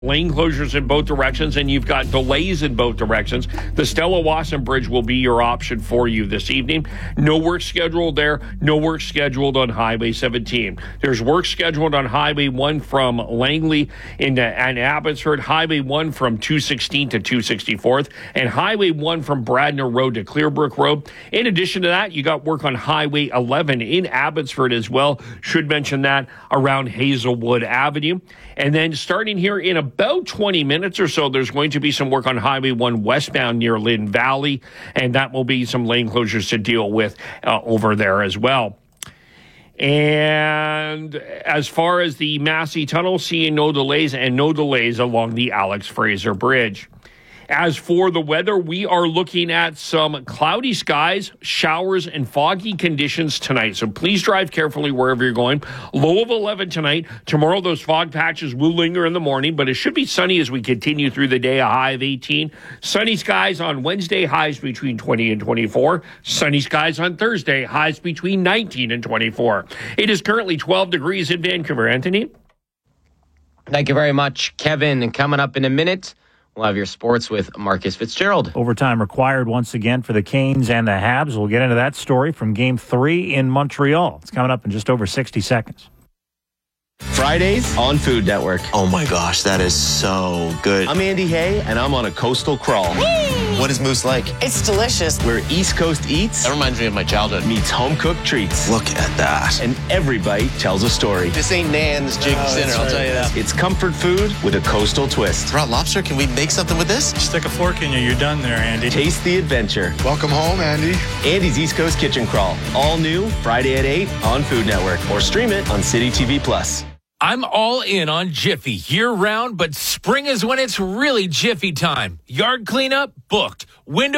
Lane closures in both directions, and you've got delays in both directions. The Stella Wasson Bridge will be your option for you this evening. No work scheduled there. No work scheduled on Highway 17. There's work scheduled on Highway 1 from Langley and Abbotsford, Highway 1 from 216 to 264th, and Highway 1 from Bradner Road to Clearbrook Road. In addition to that, you got work on Highway 11 in Abbotsford as well. Should mention that around Hazelwood Avenue. And then starting here in about 20 minutes or so, there's going to be some work on Highway 1 westbound near Lynn Valley, and that will be some lane closures to deal with over there as well. And as far as the Massey Tunnel, seeing no delays along the Alex Fraser Bridge. As for the weather, we are looking at some cloudy skies, showers, and foggy conditions tonight. So please drive carefully wherever you're going. Low of 11 tonight. Tomorrow, those fog patches will linger in the morning, but it should be sunny as we continue through the day, a high of 18. Sunny skies on Wednesday, highs between 20 and 24. Sunny skies on Thursday, highs between 19 and 24. It is currently 12 degrees in Vancouver. Anthony? Thank you very much, Kevin. And coming up in a minute, we'll have your sports with Marcus Fitzgerald. Overtime required once again for the Canes and the Habs. We'll get into that story from Game 3 in Montreal. It's coming up in just over 60 seconds. Fridays on Food Network. Oh my gosh, that is so good. I'm Andy Hay, and I'm on a coastal crawl. What is Moose like? It's delicious. Where East Coast eats That reminds me of my childhood. meets home-cooked treats. Look at that. And every bite tells a story. This ain't Nan's chicken dinner, I'll tell you that. It's comfort food with a coastal twist. Raw lobster, can we make something with this? Stick a fork in you, you're done there, Andy. Taste the adventure. Welcome home, Andy. Andy's East Coast Kitchen Crawl. All new Friday at 8 on Food Network. Or stream it on City TV Plus. I'm all in on Jiffy year-round, but spring is when it's really Jiffy time. Yard cleanup? Booked. Window